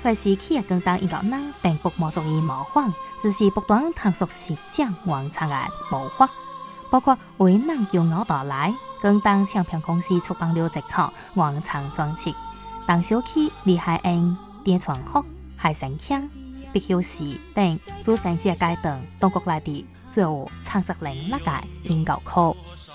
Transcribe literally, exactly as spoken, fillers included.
開始企業更當應該能並不模足以模仿，只是不斷探索實踐完成嘅模仿，包括為能叫我到來，更當唱片公司出版了直廠完成專輯，當小氣厲害因電傳學、海聲腔、必修時等主成節階段，當國內地最後產值零那個研究課。